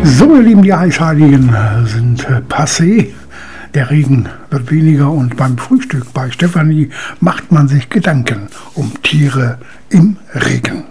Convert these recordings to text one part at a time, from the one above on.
So, ihr Lieben, die Eisheiligen sind passé. Der Regen wird weniger und beim Frühstück bei Stefanie macht man sich Gedanken um Tiere im Regen.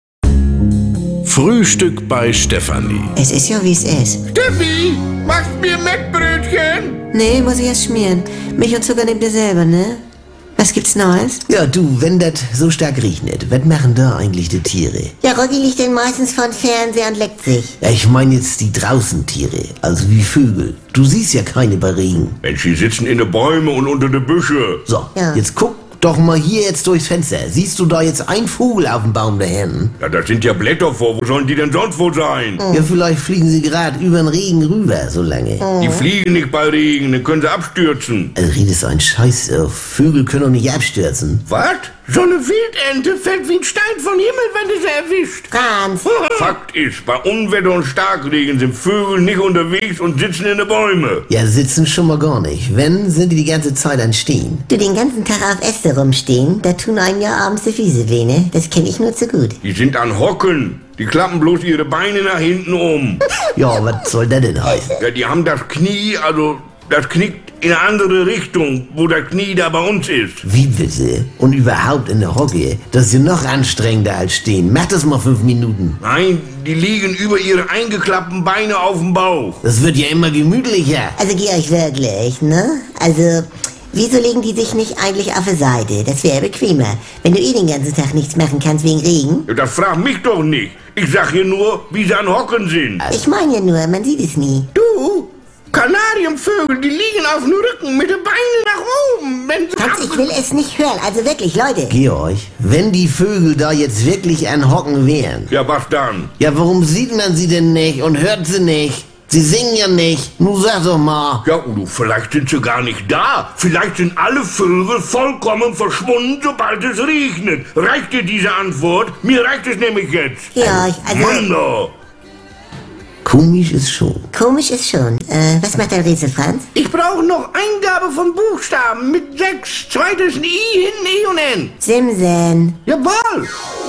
Frühstück bei Stefanie. Es ist ja, wie es ist. Steffi, machst mir Mettbrötchen? Nee, muss ich erst schmieren. Milch und Zucker nehmt ihr selber, ne? Was gibt's Neues? Ja, du, wenn das so stark regnet, was machen da eigentlich die Tiere? Ja, Rocky liegt denn meistens vor dem Fernseher und leckt sich. Ja, ich meine jetzt die Draußentiere, also wie Vögel. Du siehst ja keine bei Regen. Mensch, die sitzen in den Bäumen und unter den Büschen. So, Ja. jetzt guck doch mal hier jetzt durchs Fenster. Siehst du da jetzt einen Vogel auf dem Baum da hinten? Ja, das sind ja Blätter vor. Wo sollen die denn sonst wo sein? Ja, vielleicht fliegen sie gerade über den Regen rüber, so lange. Die fliegen nicht bei Regen, dann können sie abstürzen. Also redest du einen Scheiß auf. Vögel können doch nicht abstürzen. Was? So eine Wildente fällt wie ein Stein vom Himmel, wenn du sie erwischt. Franz, Fakt ist, bei Unwetter und Starkregen sind Vögel nicht unterwegs und sitzen in den Bäumen. Ja, sitzen schon mal gar nicht. Wenn, sind die ganze Zeit an Stehen. du den ganzen Tag auf Äste rumstehen, da tun einem ja abends die Füße weh, ne? Das kenne ich nur zu gut. Die sind an Hocken. Die klappen bloß ihre Beine nach hinten um. Ja, was soll das denn heißen? Ja, die haben das Knie, also das knickt in eine andere Richtung, wo das Knie da bei uns ist. Wie bitte? Und überhaupt in der Hocke? Das ist ja noch anstrengender als stehen. Mach das mal 5 Minuten. Nein, die liegen über ihre eingeklappten Beine auf dem Bauch. Das wird ja immer gemütlicher. Also Georg, wirklich, ne? Also, wieso legen die sich nicht eigentlich auf die Seite? Das wäre bequemer. Wenn du den ganzen Tag nichts machen kannst wegen Regen. Ja, das fragt mich doch nicht. Ich sag hier nur, wie sie an Hocken sind. Ich meine ja nur, man sieht es nie. Du, Kanarienvögel, die liegen auf dem Rücken mit den Beinen nach oben. Wenn sie Franz, ich will es nicht hören. Also wirklich, Leute. Georg, wenn die Vögel da jetzt wirklich an Hocken wären, Ja, was dann? ja, warum sieht man sie denn nicht und hört sie nicht? Sie singen ja nicht. Nun sag doch mal. Ja, Udo, vielleicht sind sie gar nicht da. Vielleicht sind alle Vögel vollkommen verschwunden, sobald es regnet. Reicht dir diese Antwort? Mir reicht es nämlich jetzt. Georg, also, Wunder. Komisch ist schon. komisch ist schon. Was macht dein Rätsel, Franz? Ich brauche noch Eingabe von Buchstaben mit 6, zweites I, hinten E und N. Simsen. Jawohl.